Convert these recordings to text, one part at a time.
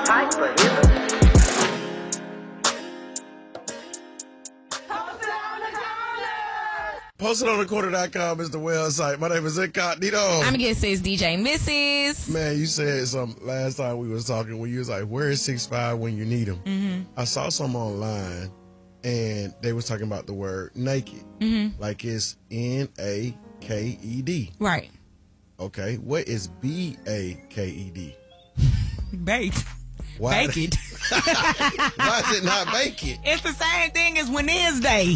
Hyper Hippo. PostedOnTheCorner.com is the website. My name is Incognito. I'm going to say DJ Mrs. Man, you said something last time we was talking when you was like, where is 6'5" when you need him? Mm-hmm. I saw some online and they was talking about the word naked. Mm-hmm. Like it's Naked. Right. Okay. What is Baked? Bake. Why? Bake it. Why is it not bake it? It's the same thing as Wednesday.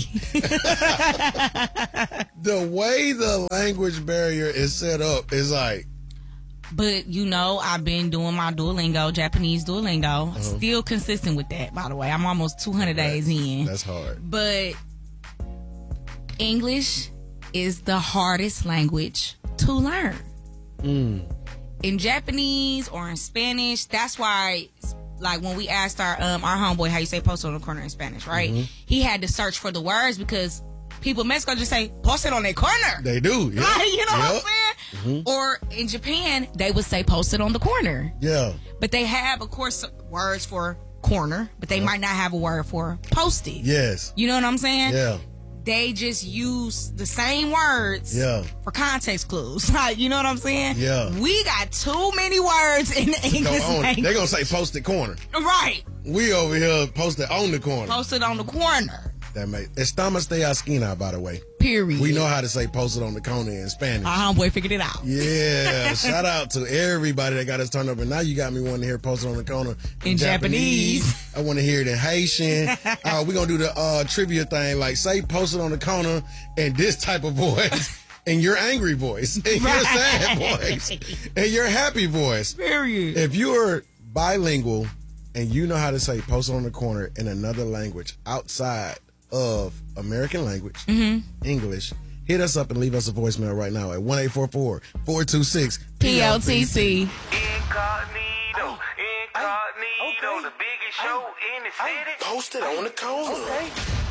The way the language barrier is set up is like. But, you know, I've been doing my Duolingo, Japanese Duolingo. Still consistent with that, by the way. I'm almost 200 days in. That's hard. But English is the hardest language to learn. In Japanese or in Spanish, that's why, like, when we asked our homeboy how you say post on the corner in Spanish, right? He had to search for the words because people in Mexico just say post it on their corner. They do. Yeah. Like, you know what I'm saying? Or in Japan, they would say post it on the corner. Yeah. But they have, of course, words for corner, but they might not have a word for posted. Yes. You know what I'm saying? Yeah. They just use the same words for context clues. Like, you know what I'm saying? Yeah. We got too many words in the English language. They're going to say posted corner. Right. We over here posted on the corner. Posted on the corner. That makes Estamos de esquina, by the way. Period. We know how to say posted on the corner in Spanish. Our homeboy figured it out. Yeah. Shout out to everybody that got us turned up. And now you got me wanting to hear posted on the corner In Japanese. I want to hear it in Haitian. We're going to do the trivia thing. Like, say posted on the corner in this type of voice. In your angry voice. In your sad voice. In your happy voice. Period. If you're bilingual and you know how to say posted on the corner in another language outside of American language, English, hit us up and leave us a voicemail right now at 1-844-426-PLTC. Incognito, the biggest show in the city. Posted on the corner. Okay.